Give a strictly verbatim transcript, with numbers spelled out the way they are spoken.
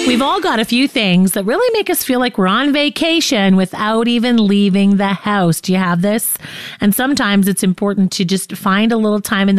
We've all got a few things that really make us feel like we're on vacation without even leaving the house. Do you have this? And sometimes it's important to just find a little time in the